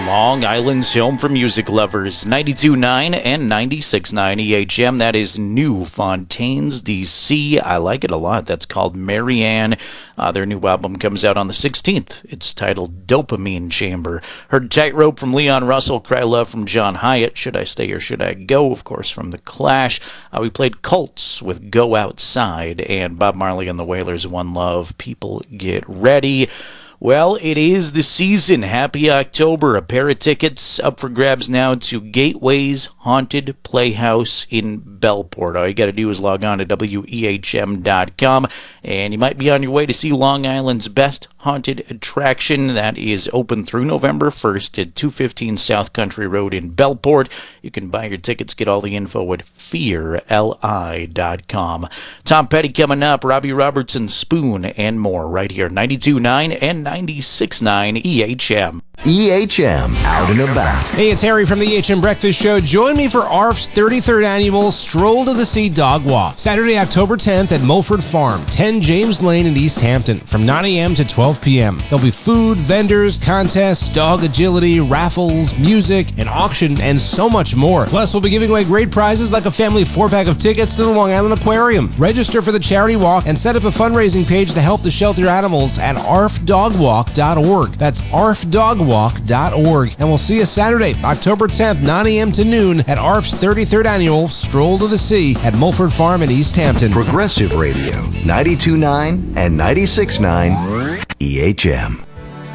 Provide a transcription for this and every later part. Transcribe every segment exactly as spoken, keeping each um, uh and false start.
Long Island's home for music lovers, ninety-two point nine and ninety-six point nine E H M. That is New Fontaines, D C. I like it a lot. That's called Marianne. Uh, their new album comes out on the sixteenth. It's titled Dopamine Chamber. Heard Tightrope from Leon Russell, Cry Love from John Hyatt, Should I Stay or Should I Go, of course, from The Clash. Uh, we played Cults with Go Outside, and Bob Marley and the Wailers, One Love, People Get Ready. Well, it is the season. Happy October. A pair of tickets up for grabs now to Gateway's Haunted Playhouse in Bellport. All you got to do is log on to W E H M dot com, and you might be on your way to see Long Island's best haunted attraction. That is open through November first at two fifteen South Country Road in Bellport. You can buy your tickets, get all the info at fear li dot com. Tom Petty coming up, Robbie Robertson, Spoon, and more right here, ninety-two point nine and ninety-six point nine E H M. E H M Out and About. Hey, it's Harry from the E H M Breakfast Show. Join me for A R F's thirty-third annual Stroll to the Sea Dog Walk, Saturday, October tenth at Mulford Farm, ten James Lane in East Hampton, from nine a.m. to twelve p.m. There'll be food, vendors, contests, dog agility, raffles, music, an auction, and so much more. Plus, we'll be giving away great prizes like a family four-pack of tickets to the Long Island Aquarium. Register for the charity walk and set up a fundraising page to help the shelter animals at A R F dog walk dot org. That's A R F dog walk dot org. And we'll see you Saturday, October tenth, nine a.m. to noon at A R F's thirty-third annual Stroll to the Sea at Mulford Farm in East Hampton. Progressive Radio, ninety-two point nine and ninety-six point nine E H M.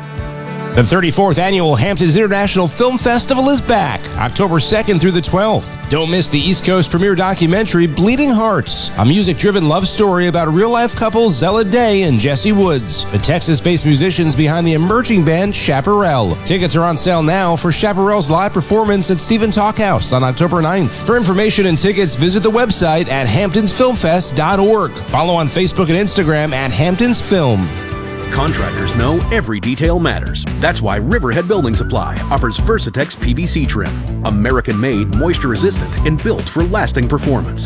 The thirty-fourth Annual Hamptons International Film Festival is back, October second through the twelfth. Don't miss the East Coast premiere documentary, Bleeding Hearts, a music-driven love story about real-life couple Zella Day and Jesse Woods, the Texas-based musicians behind the emerging band Chaparral. Tickets are on sale now for Chaparral's live performance at Stephen Talkhouse on October ninth. For information and tickets, visit the website at hamptons film fest dot org. Follow on Facebook and Instagram at Hamptons Film. Contractors know every detail matters. That's why Riverhead Building Supply offers Versatex P V C trim. American-made, moisture-resistant, and built for lasting performance.